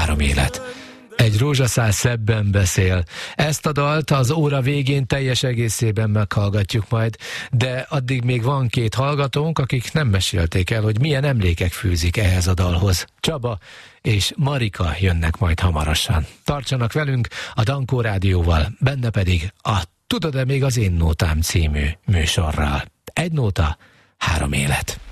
3 élet. Egy rózsaszál szebben beszél. Ezt a dalt az óra végén teljes egészében meghallgatjuk majd, de addig még van 2 hallgatónk, akik nem mesélték el, hogy milyen emlékek fűzik ehhez a dalhoz. Csaba és Marika jönnek majd hamarosan. Tartsanak velünk a Dankó Rádióval, benne pedig a Tudod-e még az én nótám című műsorral. 1 nóta, 3 élet.